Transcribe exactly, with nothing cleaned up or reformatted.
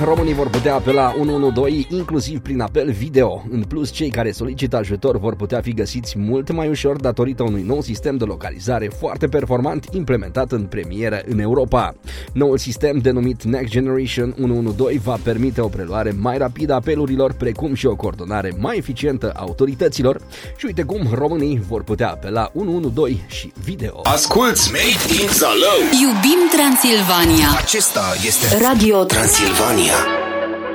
Românii vor putea apela unu unu doi inclusiv prin apel video. În plus, cei care solicită ajutor vor putea fi găsiți mult mai ușor datorită unui nou sistem de localizare foarte performant implementat în premieră în Europa. Noul sistem, denumit Next Generation unu unu doi, va permite o preluare mai rapidă a apelurilor, precum și o coordonare mai eficientă a autorităților. Și uite cum românii vor putea apela unu unu doi și video. Asculți Made in Zalău. Iubim Transilvania. Acesta este Radio Transilvania.